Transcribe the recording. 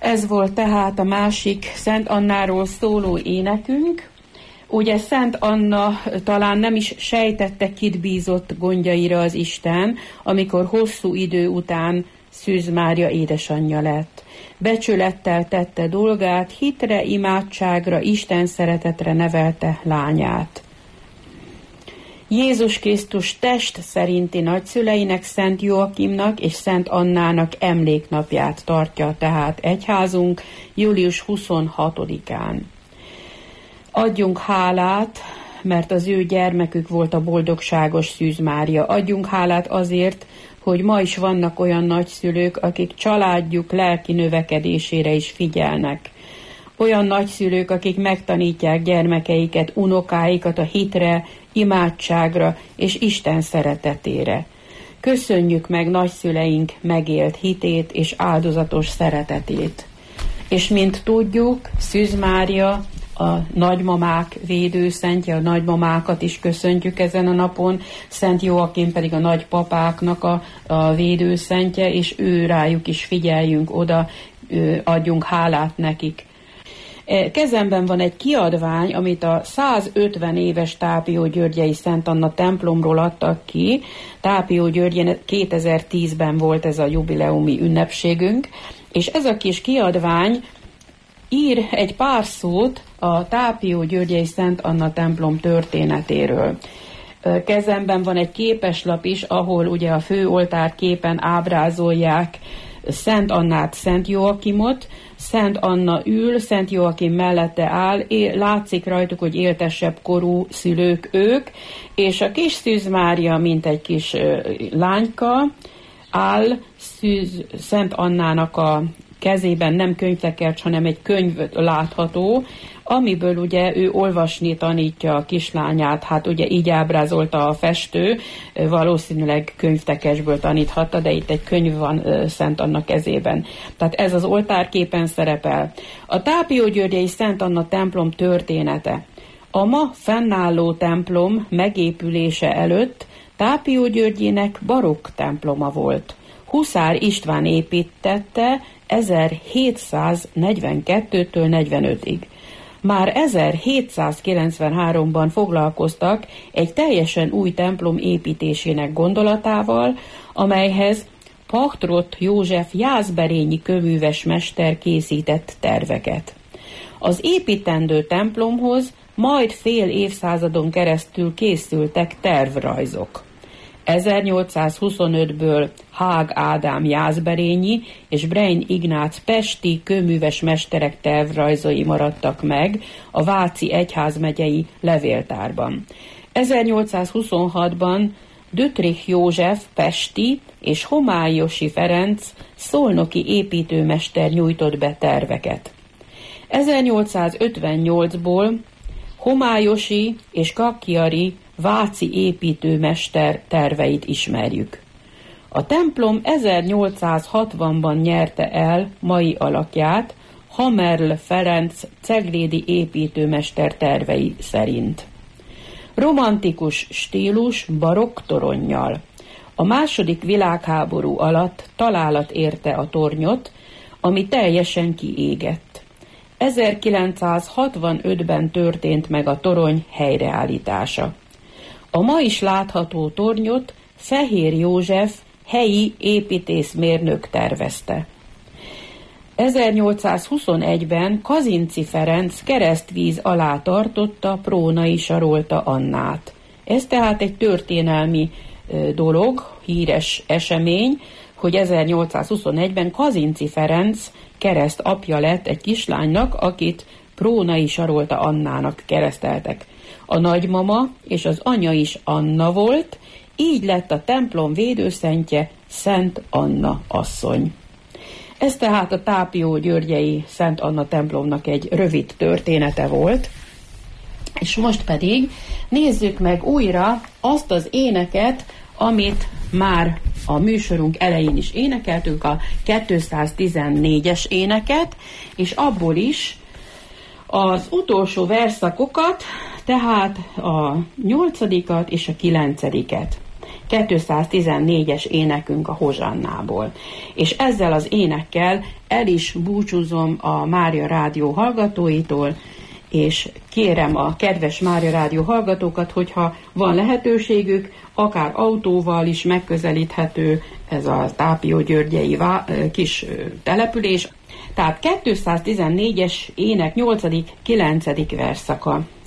Ez volt tehát a másik Szent Annáról szóló énekünk. Ugye Szent Anna talán nem is sejtette, kit bízott gondjaira az Isten, amikor hosszú idő után Szűz Mária édesanyja lett. Becsülettel tette dolgát, hitre, imádságra, Isten szeretetre nevelte lányát. Jézus Krisztus test szerinti nagyszüleinek, Szent Joakimnak és Szent Annának emléknapját tartja tehát egyházunk július 26-án. Adjunk hálát, mert az ő gyermekük volt a boldogságos Szűz Mária. Adjunk hálát azért, hogy ma is vannak olyan nagyszülők, akik családjuk lelki növekedésére is figyelnek. Olyan nagyszülők, akik megtanítják gyermekeiket, unokáikat a hitre, imádságra és Isten szeretetére. Köszönjük meg nagyszüleink megélt hitét és áldozatos szeretetét. És mint tudjuk, Szűz Mária a nagymamák védőszentje, a nagymamákat is köszöntjük ezen a napon, Szent Joakim pedig a nagypapáknak a védőszentje, és ő rájuk is figyeljünk oda, adjunk hálát nekik. Kezemben van egy kiadvány, amit a 150 éves Tápiógyörgyei Szent Anna templomról adtak ki. Tápiógyörgyen 2010-ben volt ez a jubileumi ünnepségünk, és ez a kis kiadvány ír egy pár szót a Tápiógyörgyei Szent Anna templom történetéről. Kezemben van egy képeslap is, ahol ugye a főoltár képen ábrázolják Szent Annát, Szent Joakimot. Szent Anna ül, Szent Joakim mellette áll, látszik rajtuk, hogy éltesebb korú szülők ők, és a kis Szűz Mária, mint egy kis lányka, áll Szent Annának a kezében nem könyvtekercs, hanem egy könyv látható, amiből ugye ő olvasni tanítja a kislányát, hát ugye így ábrázolta a festő, valószínűleg könyvtekercsből taníthatta, de itt egy könyv van Szent Anna kezében. Tehát ez az oltárképen szerepel. A Tápiógyörgyei Szent Anna templom története. A ma fennálló templom megépülése előtt Tápiógyörgyének barokk temploma volt. Huszár István építette 1742-től 45-ig. Már 1793-ban foglalkoztak egy teljesen új templom építésének gondolatával, amelyhez Pachtrott József jászberényi kőműves mester készített terveket. Az építendő templomhoz majd fél évszázadon keresztül készültek tervrajzok. 1825-ből Hág Ádám jászberényi és Brein Ignác pesti kőműves mesterek tervrajzai maradtak meg a Váci egyházmegyei levéltárban. 1826-ban Dötrich József pesti és Homályosi Ferenc szolnoki építőmester nyújtott be terveket. 1858-ból Homályosi és Kakkiari váci építőmester terveit ismerjük. A templom 1860-ban nyerte el mai alakját Hamerl Ferenc ceglédi építőmester tervei szerint. Romantikus stílus barokk toronnyal. A második világháború alatt találat érte a tornyot, ami teljesen kiégett. 1965-ben történt meg a torony helyreállítása. A ma is látható tornyot Fehér József helyi építészmérnök tervezte. 1821-ben Kazinczy Ferenc keresztvíz alá tartotta Prónai Sarolta Annát. Ez tehát egy történelmi dolog, híres esemény, hogy 1821-ben Kazinczy Ferenc kereszt apja lett egy kislánynak, akit Prónai Sarolta Annának kereszteltek. A nagymama és az anya is Anna volt, így lett a templom védőszentje Szent Anna asszony. Ez tehát a Tápiógyörgyei Szent Anna templomnak egy rövid története volt, és most pedig nézzük meg újra azt az éneket, amit már a műsorunk elején is énekeltünk, a 214-es éneket, és abból is az utolsó verszakokat, tehát a 8. és a 9. 214-es énekünk a Hozsannából. És ezzel az énekkel el is búcsúzom a Mária Rádió hallgatóitól, és kérem a kedves Mária Rádió hallgatókat, hogyha van lehetőségük, akár autóval is megközelíthető ez a Tápiógyörgyei kis település. Tehát 214-es ének 8.-9. versszaka.